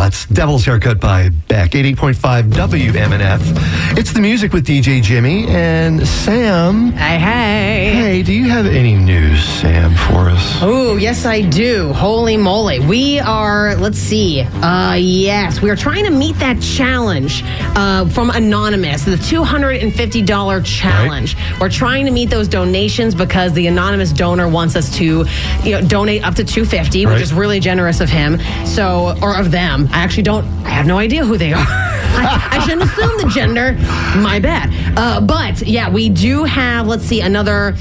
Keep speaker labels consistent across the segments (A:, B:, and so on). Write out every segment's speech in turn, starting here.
A: That's Devil's Haircut by Beck, 88.5 WMNF. It's the music with DJ Jimmy and Sam.
B: Hey.
A: Hey, do you have any news, Sam, for us?
B: Oh, yes, I do. Holy moly. We are, let's see. Yes, we are trying to meet that challenge from Anonymous, the $250 challenge. Right. We're trying to meet those donations because the anonymous donor wants us to donate up to $250, which is really generous of him. So, or of them. I have no idea who they are. I shouldn't assume the gender. My bad. But yeah, we do have, let's see, another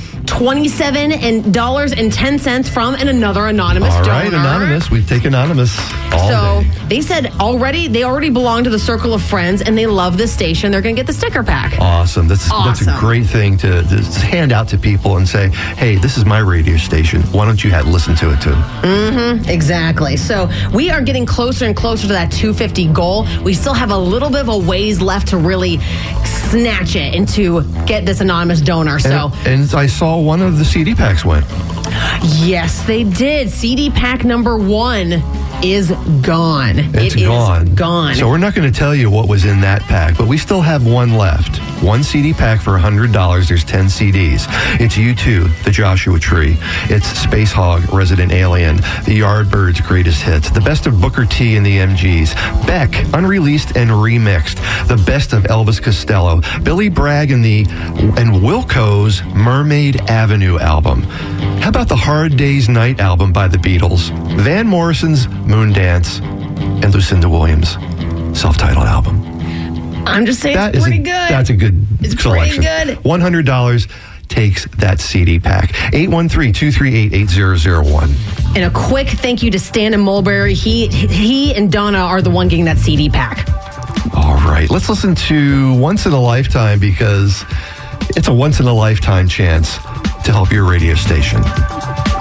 B: $27.10 from another anonymous donor.
A: All right, Anonymous. We take Anonymous all day.
B: They said they already belong to the circle of friends and they love this station. They're going to get the sticker pack.
A: Awesome. That's a great thing to hand out to people and say, hey, this is my radio station. Why don't you listen to it too?
B: Mm-hmm. Exactly. So we are getting closer and closer to that 250 goal. We still have a little bit of a ways left to really snatch it and to get this anonymous donor.
A: And I saw one of the CD packs went.
B: Yes, they did. CD pack number 1 is gone.
A: It's gone. So we're not going to tell you what was in that pack, but we still have one left. One CD pack for $100. There's 10 CDs. It's U2, The Joshua Tree. It's Space Hog, Resident Alien. The Yardbirds' Greatest Hits. The Best of Booker T and the MGs. Beck, unreleased and remixed. The Best of Elvis Costello. Billy Bragg and Wilco's Mermaid Avenue album. How about the Hard Day's Night album by the Beatles? Van Morrison's Moondance, and Lucinda Williams' self-titled album.
B: I'm just saying it's pretty good.
A: That's a good selection.
B: Pretty good.
A: $100 takes that CD pack. 813-238-8001.
B: And a quick thank you to Stan and Mulberry. He and Donna are the one getting that CD pack.
A: All right. Let's listen to Once in a Lifetime because it's a once-in-a-lifetime chance to help your radio station.